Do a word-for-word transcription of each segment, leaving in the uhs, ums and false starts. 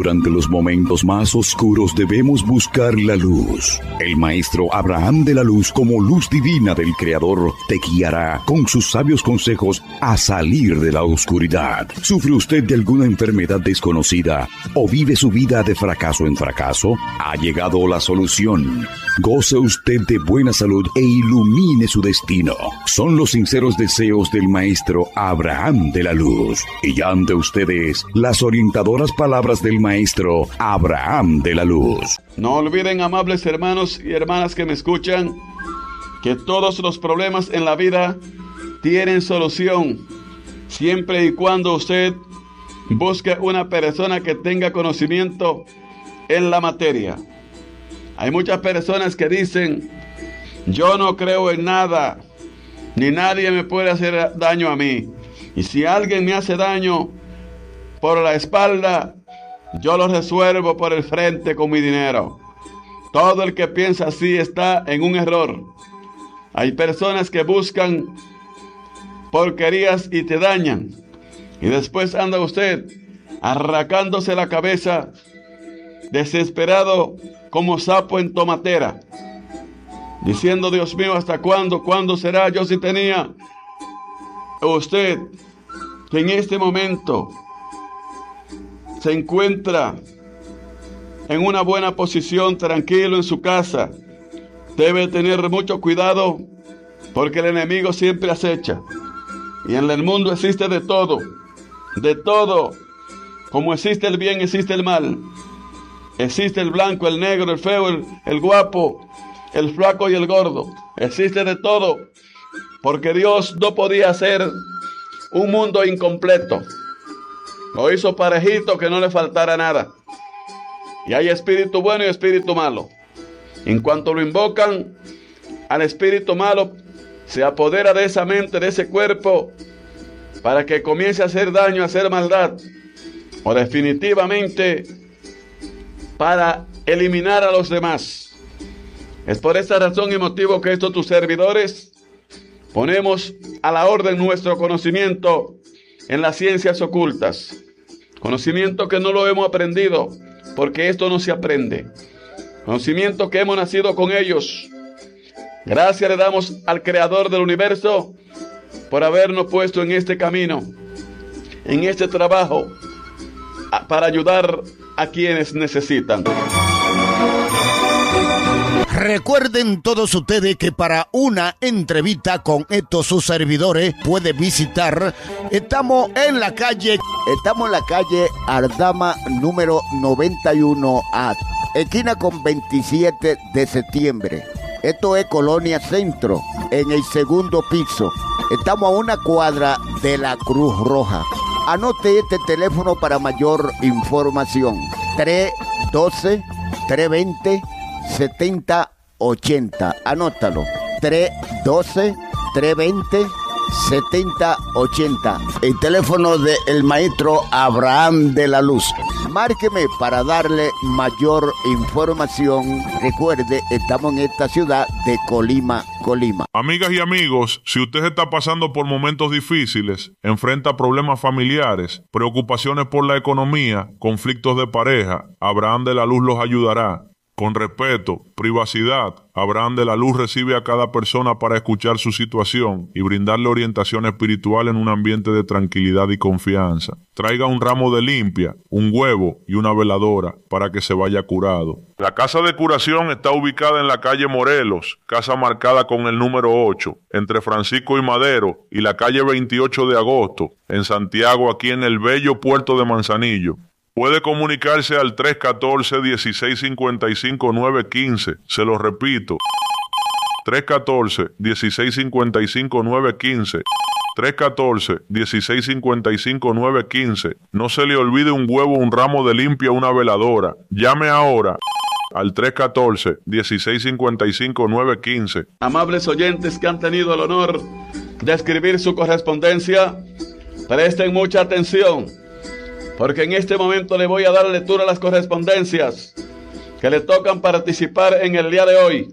durante los momentos más oscuros debemos buscar la luz. El maestro Abraham de la Luz, como luz divina del Creador, te guiará con sus sabios consejos a salir de la oscuridad. ¿Sufre usted de alguna enfermedad desconocida o vive su vida de fracaso en fracaso? Ha llegado la solución. Goce usted de buena salud e ilumine su destino. Son los sinceros deseos del maestro Abraham de la Luz. Y ante ustedes, las orientadoras palabras del maestro Abraham de la Luz. No olviden, amables hermanos y hermanas que me escuchan, que todos los problemas en la vida tienen solución, siempre y cuando usted busque una persona que tenga conocimiento en la materia. Hay muchas personas que dicen: yo no creo en nada, ni nadie me puede hacer daño a mí. Y si alguien me hace daño por la espalda, yo lo resuelvo por el frente con mi dinero. Todo el que piensa así está en un error. Hay personas que buscan porquerías y te dañan. Y después anda usted arrancándose la cabeza, desesperado como sapo en tomatera, diciendo: Dios mío, ¿hasta cuándo? ¿Cuándo será? Yo sí tenía. Usted que en este momento se encuentra en una buena posición, tranquilo en su casa, debe tener mucho cuidado, porque el enemigo siempre acecha. Y en el mundo existe de todo, de todo. Como existe el bien, existe el mal. Existe el blanco, el negro, el feo, el, el guapo, el flaco y el gordo. Existe de todo, porque Dios no podía hacer un mundo incompleto. Lo hizo parejito, que no le faltara nada. Y hay espíritu bueno y espíritu malo. En cuanto lo invocan al espíritu malo, se apodera de esa mente, de ese cuerpo, para que comience a hacer daño, a hacer maldad, o definitivamente para eliminar a los demás. Es por esta razón y motivo que estos tus servidores ponemos a la orden nuestro conocimiento en las ciencias ocultas. Conocimiento que no lo hemos aprendido, porque esto no se aprende. Conocimiento que hemos nacido con ellos. Gracias le damos al Creador del universo por habernos puesto en este camino, en este trabajo, para ayudar a quienes necesitan. Recuerden todos ustedes que para una entrevista con estos sus servidores puede visitar. Estamos en la calle, estamos en la calle Ardama número noventa y uno A, esquina con veintisiete de septiembre. Esto es Colonia Centro, en el segundo piso. Estamos a una cuadra de la Cruz Roja. Anote este teléfono para mayor información: tres uno dos, tres dos cero, setenta ochenta. Anótalo: tres uno dos, tres dos cero, setenta ochenta. El teléfono del maestro Abraham de la Luz. Márqueme para darle mayor información. Recuerde, estamos en esta ciudad de Colima, Colima. Amigas y amigos, si usted está pasando por momentos difíciles, enfrenta problemas familiares, preocupaciones por la economía, conflictos de pareja, Abraham de la Luz los ayudará. Con respeto, privacidad, Abraham de la Luz recibe a cada persona para escuchar su situación y brindarle orientación espiritual en un ambiente de tranquilidad y confianza. Traiga un ramo de limpia, un huevo y una veladora para que se vaya curado. La casa de curación está ubicada en la calle Morelos, casa marcada con el número ocho, entre Francisco y Madero y la calle veintiocho de agosto, en Santiago, aquí en el bello puerto de Manzanillo. Puede comunicarse al tres uno cuatro, dieciséis cincuenta y cinco, nueve quince. Se lo repito, tres uno cuatro, dieciséis cincuenta y cinco, nueve quince. tres uno cuatro, dieciséis cincuenta y cinco, nueve quince. No se le olvide un huevo, un ramo de limpia, una veladora. Llame ahora al tres uno cuatro, dieciséis cincuenta y cinco, nueve quince. Amables oyentes que han tenido el honor de escribir su correspondencia, presten mucha atención, porque en este momento le voy a dar lectura a las correspondencias que le tocan participar en el día de hoy.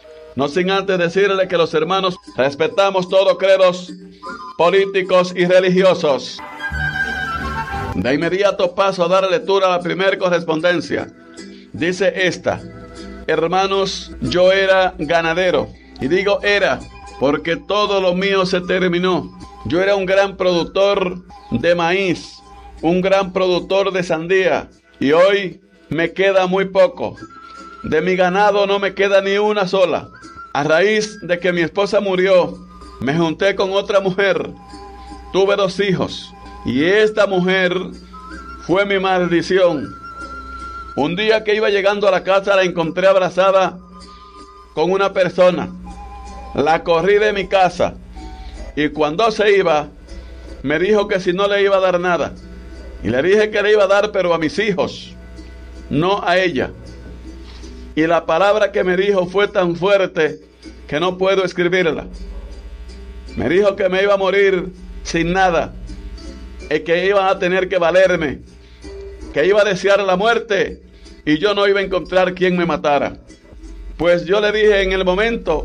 No sin antes decirle que los hermanos respetamos todos credos políticos y religiosos. De inmediato paso a dar lectura a la primera correspondencia. Dice esta: hermanos, yo era ganadero. Y digo era porque todo lo mío se terminó. Yo era un gran productor de maíz, un gran productor de sandía, y hoy me queda muy poco. De mi ganado no me queda ni una sola. A raíz de que mi esposa murió, me junté con otra mujer. Tuve dos hijos, y esta mujer fue mi maldición. Un día que iba llegando a la casa, la encontré abrazada con una persona. La corrí de mi casa, y cuando se iba, me dijo que si no le iba a dar nada. Y le dije que le iba a dar, pero a mis hijos, no a ella. Y la palabra que me dijo fue tan fuerte que no puedo escribirla. Me dijo que me iba a morir sin nada, y que iban a tener que valerme, que iba a desear la muerte, y yo no iba a encontrar quien me matara. Pues yo le dije en el momento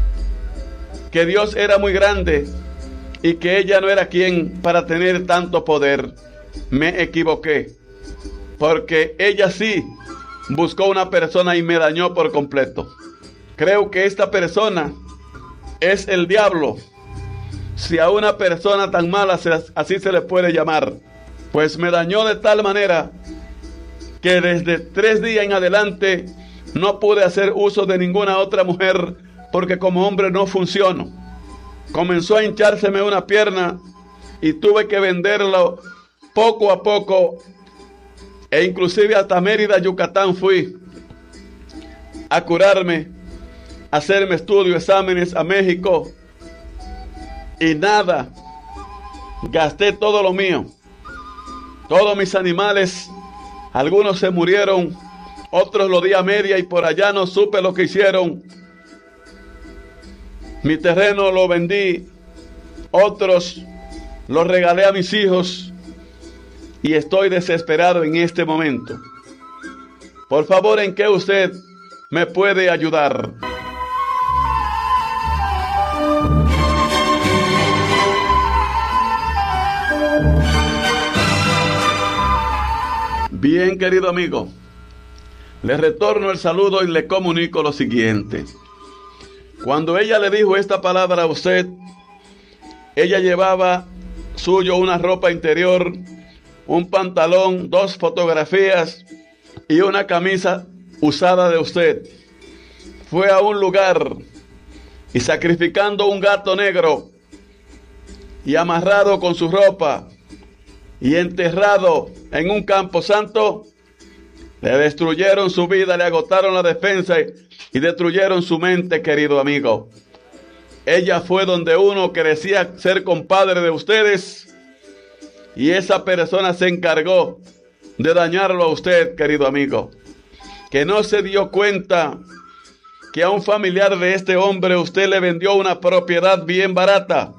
que Dios era muy grande y que ella no era quien para tener tanto poder. Me equivoqué, porque ella sí buscó una persona y me dañó por completo. Creo que esta persona es el diablo, si a una persona tan mala se, así se le puede llamar. Pues me dañó de tal manera que desde tres días en adelante no pude hacer uso de ninguna otra mujer, porque como hombre no funciono. Comenzó a hinchárseme una pierna y tuve que venderlo poco a poco, e inclusive hasta Mérida, Yucatán fui a curarme, a hacerme estudios, exámenes a México, y nada, gasté todo lo mío, todos mis animales, algunos se murieron, otros lo di a media y por allá no supe lo que hicieron. Mi terreno lo vendí, otros los regalé a mis hijos, y estoy desesperado en este momento. Por favor, ¿en qué usted me puede ayudar? Bien, querido amigo, le retorno el saludo y le comunico lo siguiente. Cuando ella le dijo esta palabra a usted, ella llevaba suyo una ropa interior, un pantalón, dos fotografías y una camisa usada de usted. Fue a un lugar y sacrificando un gato negro y amarrado con su ropa y enterrado en un campo santo, le destruyeron su vida, le agotaron la defensa y, y destruyeron su mente, querido amigo. Ella fue donde uno que decía ser compadre de ustedes, y esa persona se encargó de dañarlo a usted, querido amigo, que no se dio cuenta que a un familiar de este hombre usted le vendió una propiedad bien barata.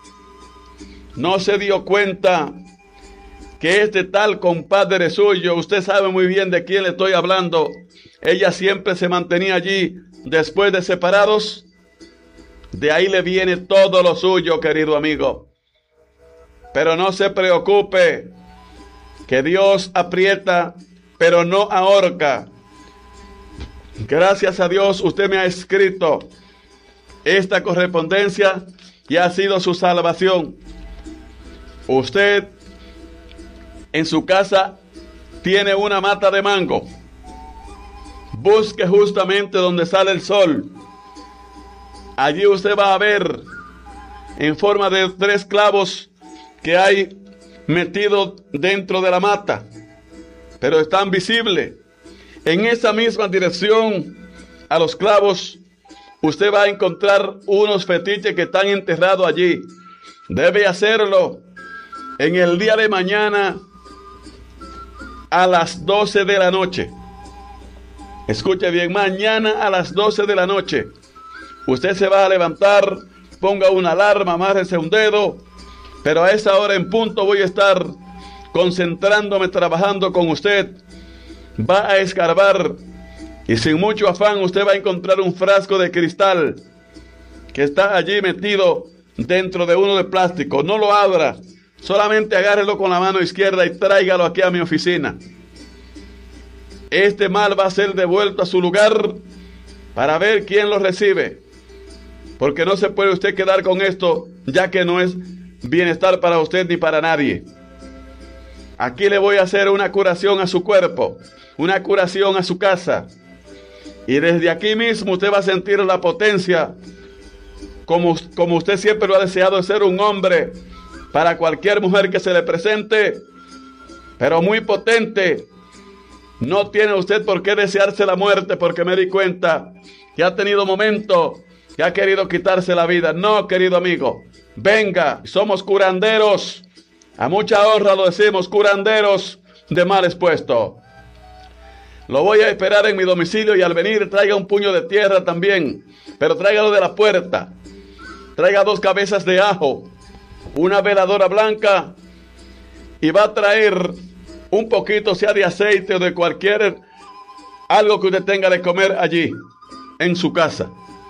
No se dio cuenta que este tal compadre suyo, usted sabe muy bien de quién le estoy hablando, ella siempre se mantenía allí después de separados. De ahí le viene todo lo suyo, querido amigo. Pero no se preocupe, que Dios aprieta, pero no ahorca. Gracias a Dios usted me ha escrito esta correspondencia y ha sido su salvación. Usted en su casa tiene una mata de mango. Busque justamente donde sale el sol. Allí usted va a ver en forma de tres clavos que hay metidos dentro de la mata, pero están visibles. En esa misma dirección a los clavos usted va a encontrar unos fetiches que están enterrados allí. Debe hacerlo en el día de mañana a las doce de la noche. Escuche bien, mañana a las doce de la noche. Usted se va a levantar, ponga una alarma, amárrese un dedo, pero a esa hora en punto voy a estar concentrándome, trabajando con usted. Va a escarbar y sin mucho afán usted va a encontrar un frasco de cristal que está allí metido dentro de uno de plástico. No lo abra, solamente agárrelo con la mano izquierda y tráigalo aquí a mi oficina. Este mal va a ser devuelto a su lugar para ver quién lo recibe, porque no se puede usted quedar con esto, ya que no es bienestar para usted ni para nadie. Aquí le voy a hacer una curación a su cuerpo, una curación a su casa, y desde aquí mismo usted va a sentir la potencia, como, como usted siempre lo ha deseado, de ser un hombre para cualquier mujer que se le presente, pero muy potente. No tiene usted por qué desearse la muerte, porque me di cuenta que ha tenido momentos que ha querido quitarse la vida. No, querido amigo, venga, somos curanderos. A mucha honra lo decimos, curanderos de mal expuesto. Lo voy a esperar en mi domicilio y al venir traiga un puño de tierra también, pero tráigalo de la puerta. Traiga dos cabezas de ajo, una veladora blanca y va a traer un poquito, sea de aceite o de cualquier algo que usted tenga de comer allí en su casa.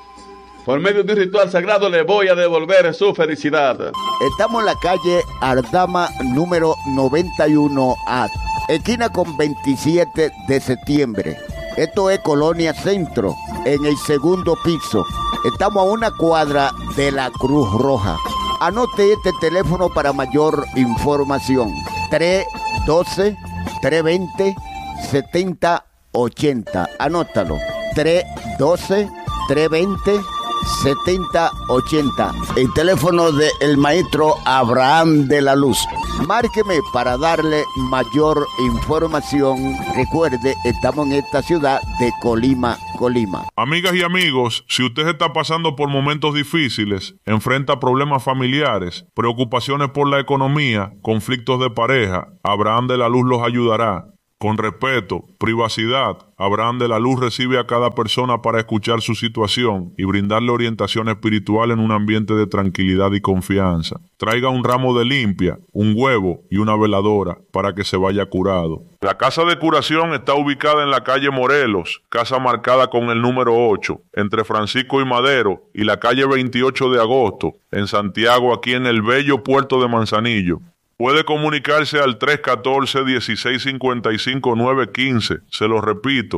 Por medio de un ritual sagrado le voy a devolver su felicidad. Estamos en la calle Ardama número noventa y uno A, esquina con veintisiete de septiembre. Esto es Colonia Centro, en el segundo piso. Estamos a una cuadra de la Cruz Roja. Anote este teléfono para mayor información. tres uno dos, tres dos cero, siete cero ocho cero. Anótalo. tres uno dos, tres dos cero, siete cero ocho cero. El teléfono del maestro Abraham de la Luz. Márqueme para darle mayor información. Recuerde, estamos en esta ciudad de Colima, Colima. Amigas y amigos, si usted está pasando por momentos difíciles, enfrenta problemas familiares, preocupaciones por la economía, conflictos de pareja, Abraham de la Luz los ayudará. Con respeto, privacidad, Abraham de la Luz recibe a cada persona para escuchar su situación y brindarle orientación espiritual en un ambiente de tranquilidad y confianza. Traiga un ramo de limpia, un huevo y una veladora para que se vaya curado. La casa de curación está ubicada en la calle Morelos, casa marcada con el número ocho, entre Francisco y Madero y la calle veintiocho de agosto, en Santiago, aquí en el bello puerto de Manzanillo. Puede comunicarse al tres uno cuatro, uno seis cinco cinco, nueve uno cinco. Se lo repito.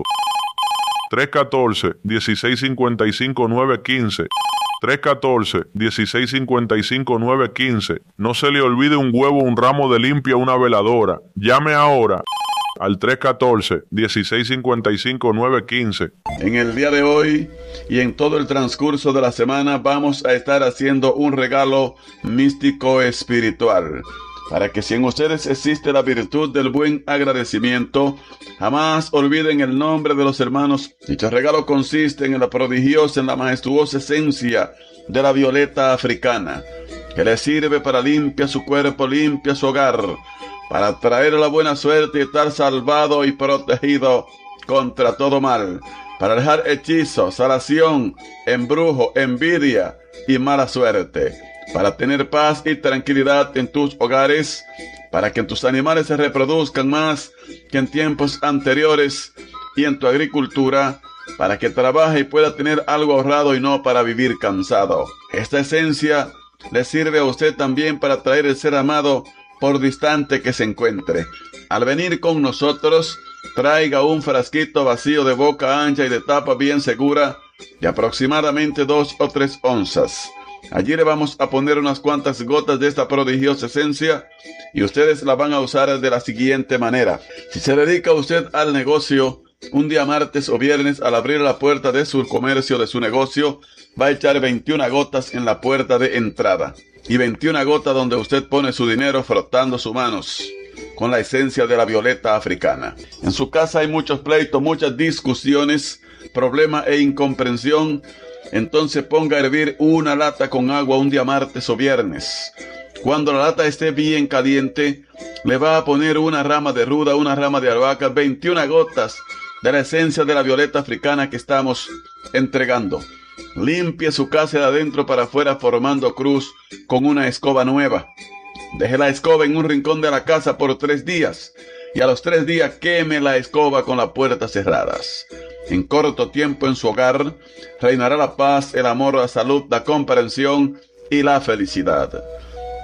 tres uno cuatro, uno seis cinco cinco, nueve uno cinco. tres uno cuatro, uno seis cinco cinco, nueve uno cinco. No se le olvide un huevo, un ramo de limpia, una veladora. Llame ahora al tres uno cuatro, uno seis cinco cinco, nueve uno cinco. En el día de hoy y en todo el transcurso de la semana vamos a estar haciendo un regalo místico espiritual, para que si en ustedes existe la virtud del buen agradecimiento, jamás olviden el nombre de los hermanos. Dicho regalo consiste en la prodigiosa, en la majestuosa esencia de la violeta africana, que le sirve para limpiar su cuerpo, limpia su hogar, para traer la buena suerte y estar salvado y protegido contra todo mal, para dejar hechizos, salación, embrujo, envidia y mala suerte, para tener paz y tranquilidad en tus hogares, para que tus animales se reproduzcan más que en tiempos anteriores, y en tu agricultura, para que trabaje y pueda tener algo ahorrado y no para vivir cansado. Esta esencia le sirve a usted también para traer el ser amado por distante que se encuentre. Al venir con nosotros, traiga un frasquito vacío de boca ancha y de tapa bien segura, de aproximadamente dos o tres onzas. Allí le vamos a poner unas cuantas gotas de esta prodigiosa esencia y ustedes la van a usar de la siguiente manera. Si se dedica usted al negocio, un día martes o viernes, al abrir la puerta de su comercio, de su negocio, va a echar veintiuna gotas en la puerta de entrada y veintiuna gotas donde usted pone su dinero, frotando sus manos con la esencia de la violeta africana. En su casa hay muchos pleitos, muchas discusiones, problemas e incomprensión. Entonces ponga a hervir una lata con agua un día martes o viernes. Cuando la lata esté bien caliente, le va a poner una rama de ruda, una rama de albahaca, veintiuna gotas de la esencia de la violeta africana que estamos entregando. Limpie su casa de adentro para afuera formando cruz con una escoba nueva. Deje la escoba en un rincón de la casa por tres días y a los tres días queme la escoba con las puertas cerradas. En corto tiempo en su hogar reinará la paz, el amor, la salud, la comprensión y la felicidad.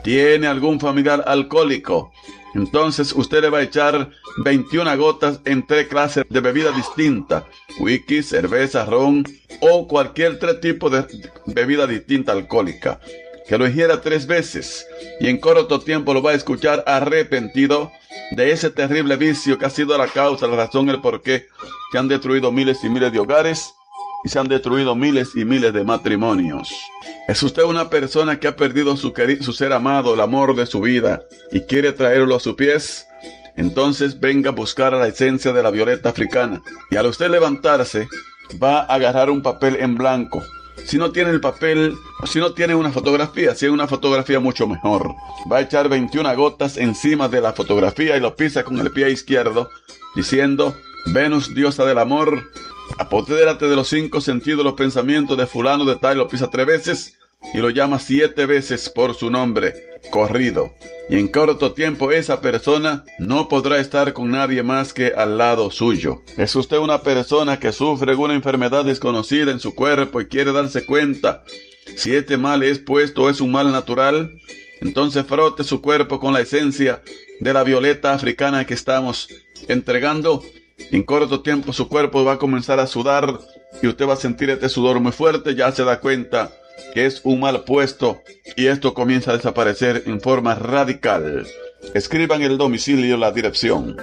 tiene algún familiar alcohólico, entonces usted le va a echar veintiuna gotas en tres clases de bebida distinta: whisky, cerveza, ron o cualquier tres tipos de bebida distinta alcohólica. Que lo ingiera tres veces y en corto tiempo lo va a escuchar arrepentido de ese terrible vicio que ha sido la causa, la razón, el porqué que han destruido miles y miles de hogares y se han destruido miles y miles de matrimonios. ¿Es usted una persona que ha perdido su, su ser amado, el amor de su vida, y quiere traerlo a sus pies? Entonces venga a buscar a la esencia de la violeta africana. Y al usted levantarse, va a agarrar un papel en blanco. Si no tiene el papel, si no tiene una fotografía, si es una fotografía mucho mejor. Va a echar veintiuna gotas encima de la fotografía y lo pisa con el pie izquierdo, diciendo: Venus, diosa del amor, apodérate de los cinco sentidos, los pensamientos de fulano de tal. Lo pisa tres veces y lo llama siete veces por su nombre, corrido. Y en corto tiempo esa persona no podrá estar con nadie más que al lado suyo. ¿Es usted una persona que sufre una enfermedad desconocida en su cuerpo y quiere darse cuenta si este mal es puesto o es un mal natural? Entonces frote su cuerpo con la esencia de la violeta africana que estamos entregando. En corto tiempo su cuerpo va a comenzar a sudar y usted va a sentir este sudor muy fuerte. Ya se da cuenta que es un mal puesto y esto comienza a desaparecer en forma radical. Escriban el domicilio, la dirección.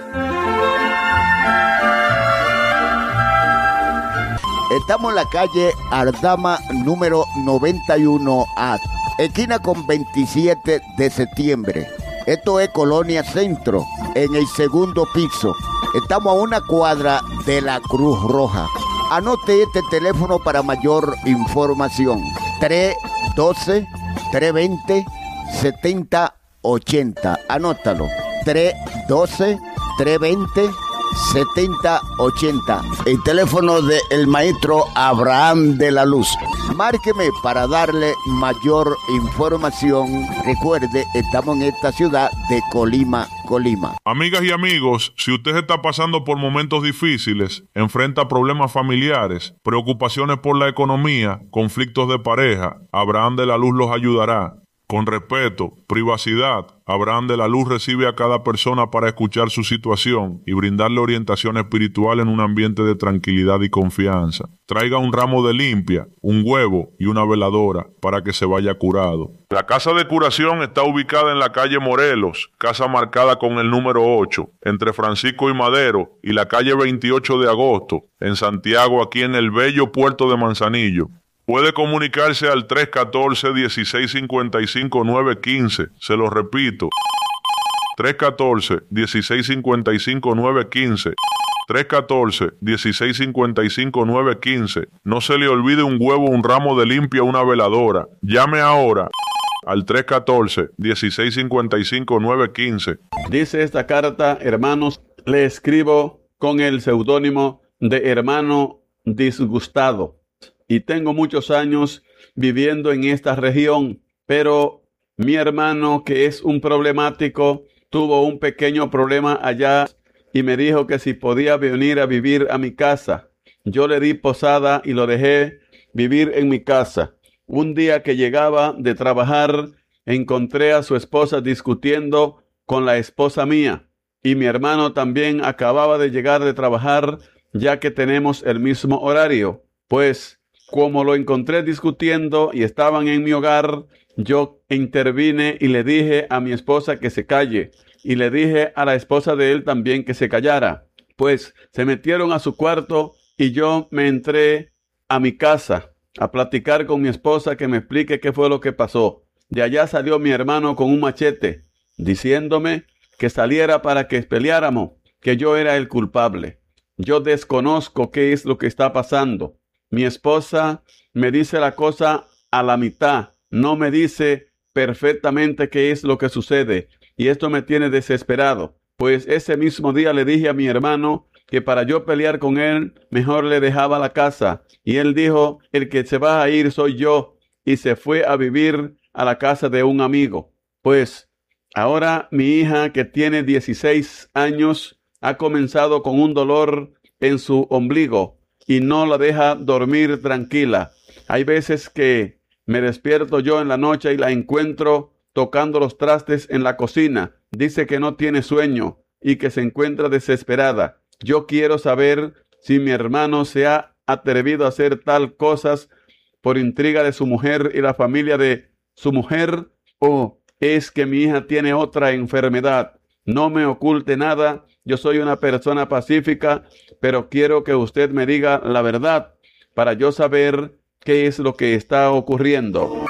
Estamos en la calle Ardama número noventa y uno A, esquina con veintisiete de septiembre. Esto es Colonia Centro, en el segundo piso. Estamos a una cuadra de la Cruz Roja. Anote este teléfono para mayor información: tres uno dos, tres dos cero, siete cero ocho cero. Anótalo: tres uno dos, tres dos cero, siete cero ocho cero. El teléfono del maestro Abraham de la Luz. Márqueme para darle mayor información. Recuerde, estamos en esta ciudad de Colima, Colima. Amigas y amigos, si usted está pasando por momentos difíciles, enfrenta problemas familiares, preocupaciones por la economía, conflictos de pareja, Abraham de la Luz los ayudará. Con respeto, privacidad, Abraham de la Luz recibe a cada persona para escuchar su situación y brindarle orientación espiritual en un ambiente de tranquilidad y confianza. Traiga un ramo de limpia, un huevo y una veladora para que se vaya curado. La casa de curación está ubicada en la calle Morelos, casa marcada con el número ocho, entre Francisco y Madero y la calle veintiocho de agosto, en Santiago, aquí en el bello puerto de Manzanillo. Puede comunicarse al tres uno cuatro, uno seis cinco cinco, nueve uno cinco. Se lo repito. tres uno cuatro, uno seis cinco cinco, nueve uno cinco. tres uno cuatro, uno seis cinco cinco, nueve uno cinco. No se le olvide un huevo, un ramo de limpia, una veladora. Llame ahora al tres uno cuatro, uno seis cinco cinco, nueve uno cinco. Dice esta carta: hermanos, le escribo con el seudónimo de Hermano Disgustado. Y tengo muchos años viviendo en esta región, pero mi hermano, que es un problemático, tuvo un pequeño problema allá y me dijo que si podía venir a vivir a mi casa. Yo le di posada y lo dejé vivir en mi casa. Un día que llegaba de trabajar, encontré a su esposa discutiendo con la esposa mía, y mi hermano también acababa de llegar de trabajar, ya que tenemos el mismo horario. Pues, como lo encontré discutiendo y estaban en mi hogar, yo intervine y le dije a mi esposa que se calle. Y le dije a la esposa de él también que se callara. Pues se metieron a su cuarto y yo me entré a mi casa a platicar con mi esposa que me explique qué fue lo que pasó. De allá salió mi hermano con un machete, diciéndome que saliera para que peleáramos, que yo era el culpable. Yo desconozco qué es lo que está pasando. Mi esposa me dice la cosa a la mitad, no me dice perfectamente qué es lo que sucede, y esto me tiene desesperado. Pues ese mismo día le dije a mi hermano que para yo pelear con él, mejor le dejaba la casa, y él dijo: el que se va a ir soy yo, y se fue a vivir a la casa de un amigo. Pues ahora mi hija, que tiene dieciséis años, ha comenzado con un dolor en su ombligo, y no la deja dormir tranquila. Hay veces que me despierto yo en la noche y la encuentro tocando los trastes en la cocina. Dice que no tiene sueño y que se encuentra desesperada. Yo quiero saber si mi hermano se ha atrevido a hacer tal cosas por intriga de su mujer y la familia de su mujer, o es que mi hija tiene otra enfermedad. No me oculte nada. Yo soy una persona pacífica, pero quiero que usted me diga la verdad para yo saber qué es lo que está ocurriendo.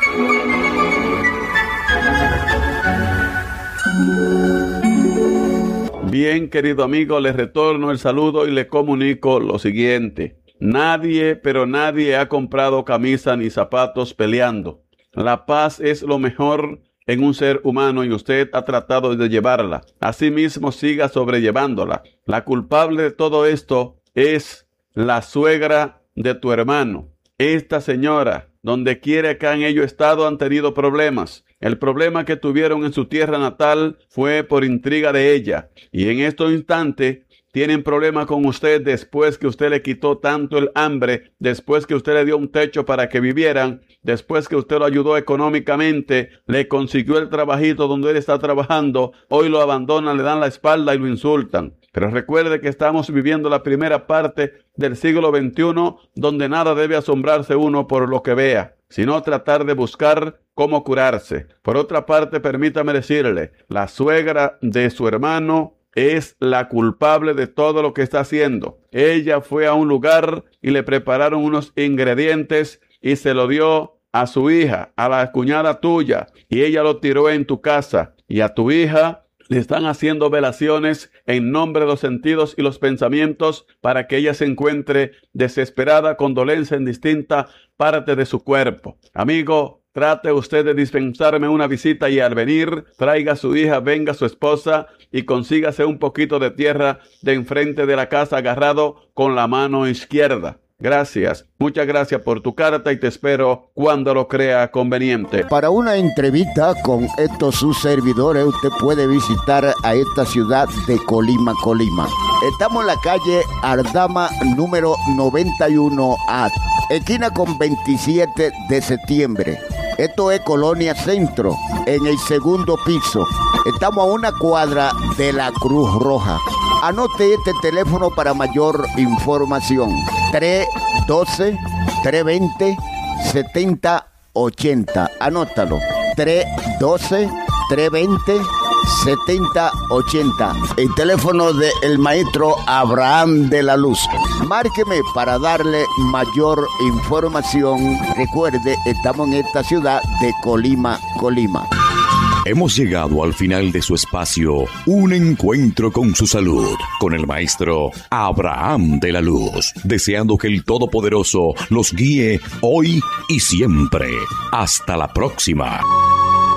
Bien, querido amigo, le retorno el saludo y le comunico lo siguiente. Nadie, pero nadie ha comprado camisa ni zapatos peleando. La paz es lo mejor en un ser humano y usted ha tratado de llevarla. Asimismo, siga sobrellevándola. La culpable de todo esto es la suegra de tu hermano. Esta señora, donde quiera que han ellos estado, han tenido problemas. El problema que tuvieron en su tierra natal fue por intriga de ella. Y en estos instantes tienen problemas con usted después que usted le quitó tanto el hambre, después que usted le dio un techo para que vivieran, después que usted lo ayudó económicamente, le consiguió el trabajito donde él está trabajando, hoy lo abandonan, le dan la espalda y lo insultan. Pero recuerde que estamos viviendo la primera parte del siglo veintiuno, donde nada debe asombrarse uno por lo que vea, sino tratar de buscar cómo curarse. Por otra parte, permítame decirle, la suegra de su hermano es la culpable de todo lo que está haciendo. Ella fue a un lugar y le prepararon unos ingredientes y se lo dio a su hija, a la cuñada tuya, y ella lo tiró en tu casa. Y a tu hija le están haciendo velaciones en nombre de los sentidos y los pensamientos para que ella se encuentre desesperada con dolencia en distinta parte de su cuerpo. Amigo, trate usted de dispensarme una visita y al venir, traiga a su hija, venga su esposa y consígase un poquito de tierra de enfrente de la casa agarrado con la mano izquierda. Gracias, muchas gracias por tu carta y te espero cuando lo crea conveniente. Para una entrevista con estos sus servidores, usted puede visitar a esta ciudad de Colima, Colima. Estamos en la calle Ardama número noventa y uno A, esquina con veintisiete de septiembre. Esto es Colonia Centro, en el segundo piso. Estamos a una cuadra de la Cruz Roja. Anote este teléfono para mayor información. tres uno dos, tres dos cero, siete cero ocho cero. Anótalo. tres uno dos, tres dos cero, siete cero ocho cero. El teléfono del maestro Abraham de la Luz. Márqueme para darle mayor información. Recuerde, estamos en esta ciudad de Colima, Colima. Hemos llegado al final de su espacio, Un Encuentro con su Salud, con el maestro Abraham de la Luz, deseando que el Todopoderoso los guíe hoy y siempre. Hasta la próxima.